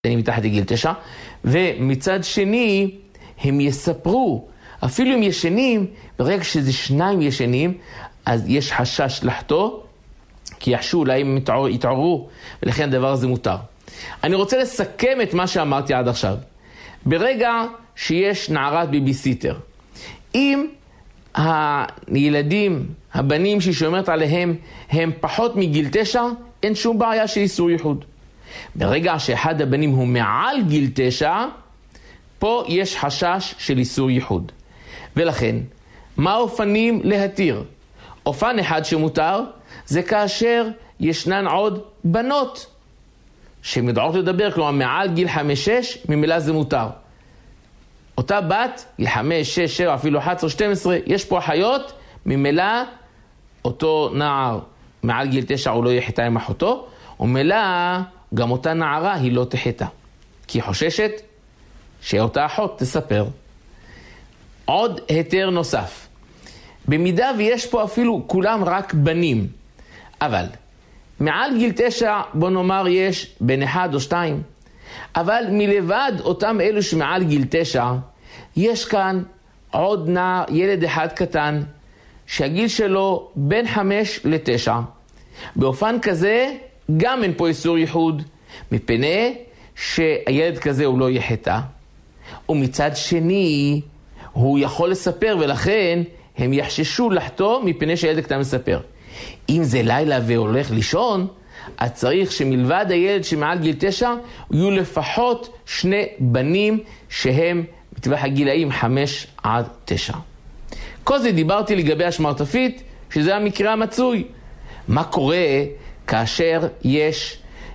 מתחת לגיל 9, ומצד שני הם יספרו, אפילו אם ישנים, ברגע שזה שניים ישנים, אז יש חשש לחטוא, כי יחשו אולי הם יתעוררו, ולכן הדבר הזה מותר. אני רוצה לסכם את מה שאמרתי עד עכשיו. ברגע שיש נערת ביביסיטר, אם הילדים, הבנים שהיא שומרת עליהם, הם פחות מגיל 9, אין שום בעיה של איסור ייחוד. ברגע שאחד הבנים הוא מעל גיל 9, פה יש חשש של איסור ייחוד. ולכן, מה האופנים להתיר? אופן אחד שמותר, זה כאשר ישנן עוד בנות שמדעות לדבר, כלומר מעל גיל 5-6, ממילא זה מותר. אותה בת, גיל 5, 6, 7, אפילו 11, 12, יש פה אחיות, ממילא אותו נער מעל גיל 9 הוא לא יחטא עם אחותו, ומילא גם אותה נערה היא לא תחטא, כי היא חוששת שאותה אחות תספר. עוד היתר נוסף, במידה ויש פה אפילו כולם רק בנים, אבל מעל גיל 9 בוא נאמר יש בן 1 או 2, אבל מלבד אותם אלו שמעל גיל 9, יש כאן עוד נער, ילד אחד קטן, שהגיל שלו בין 5 ל-9. באופן כזה, גם אין פה איסור ייחוד, מפני שהילד כזה הוא לא יחטא. ומצד שני, הוא יכול לספר, ולכן הם יחששו לחטוא מפני שהילד הקטן מספר. אם זה לילה והולך לישון, אז צריך שמלבד הילד שמעל גיל 9, יהיו לפחות 2 בנים שהם בטווח הגילאים 5 עד 9. כל זה דיברתי לגבי השמרטפית, שזה המקרה המצוי. מה קורה כאשר יש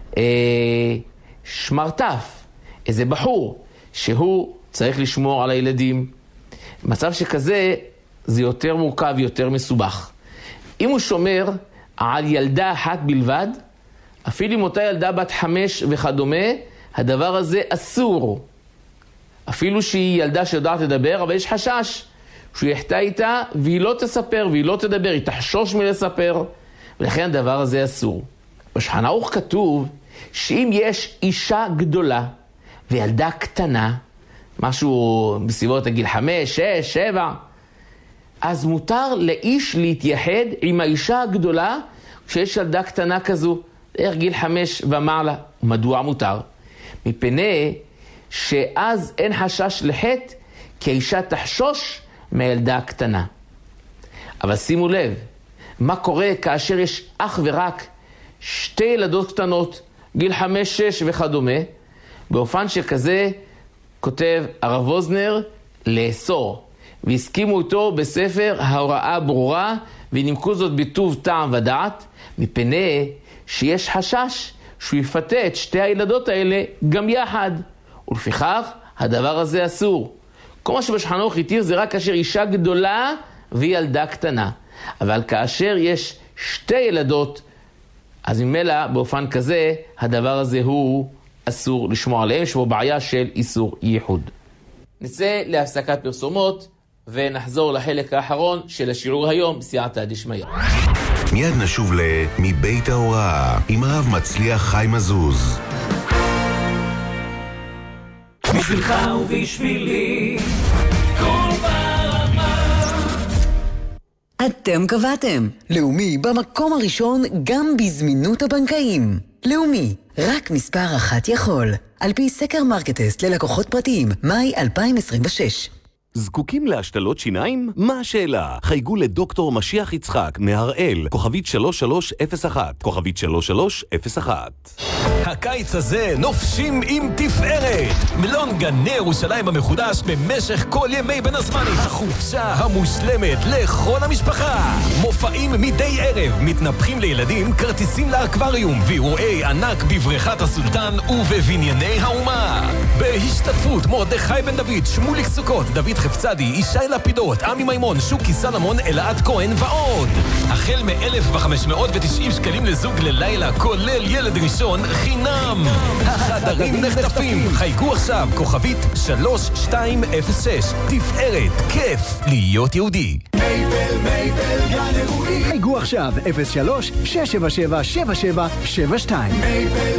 שמרטף, איזה בחור, שהוא צריך לשמור על הילדים? מצב שכזה זה יותר מורכב, יותר מסובך. אם הוא שומר על ילדה אחת בלבד, אפילו אם אותה ילדה בת 5 וכדומה, הדבר הזה אסור. אפילו שהיא ילדה שיודעת לדבר, אבל יש חשש שהוא יחטא איתה והיא לא תספר והיא לא תדבר, היא תחשוש מלספר, ולכן הדבר הזה אסור. בשולחן ערוך כתוב שאם יש אישה גדולה וילדה קטנה, משהו בסביבות הגיל 5, 6, 7, אז מותר לאיש להתייחד עם האישה הגדולה כשיש ילדה קטנה כזו, איך גיל 5 ומעלה. מדוע מותר? מפני שאז אין חשש לחטא, כי האישה תחשוש מהילדה הקטנה. אבל שימו לב, מה קורה כאשר יש אך ורק 2 ילדות קטנות, גיל 5, 6 וכדומה, באופן שכזה כותב הרב ווזנר לאסור, והסכימו איתו בספר ההוראה ברורה, ונימקו זאת בטוב טעם ודעת, מפני שיש חשש שהוא יפתה את 2 הילדות האלה גם יחד, ולפיכך הדבר הזה אסור. כל מה שבשולחן ערוך התיר זה רק כאשר אישה גדולה וילדה קטנה, אבל כאשר יש 2 ילדות, אז ממילא באופן כזה הדבר הזה הוא אסור לשמור עליהם, יש בו בעיה של איסור ייחוד. נצא להפסקת פרסומות ונחזור לחלק האחרון של השיעור היום בסייעתא דשמיא. מיד נשוב מבית ההוראה עם הרב מצליח חיים עזוז. בשבילך ובשבילי כל ברמה. אתם קבעתם לאומי במקום הראשון גם בזמינות הבנקאים. לאומי, רק מספר אחת יכול, על פי סקר מרקטסט ללקוחות פרטיים, מאי 2026. זקוקים להשתלות שיניים? מה השאלה? חייגו לדוקטור משיח יצחק מהראל, כוכבית 3301, כוכבית 3301. הקיץ הזה נופשים עם תפארת. מלון גני ירושלים המחודש במשך כל ימי בין הזמנים. החופשה המושלמת לכל המשפחה. מופעים מדי ערב, מתנפחים לילדים, כרטיסים לאקווריום, ואירועי ענק בבריכת הסולטן ובבנייני האומה. בהשתתפות מרדכי בן דוד, שמוליק סוכות, דוד חפצדי, ישי לפידות, עמי מימון, שוקי סלמון, אלעד כהן ועוד. החל מ-1,590 שקלים לזוג ללילה, כולל ילד ראשון חינם. החדרים נחטפים. חייגו עכשיו, כוכבית 3206. תפארת, כיף להיות יהודי. מייבל גן אירועים. חייגו עכשיו 03-677-7772.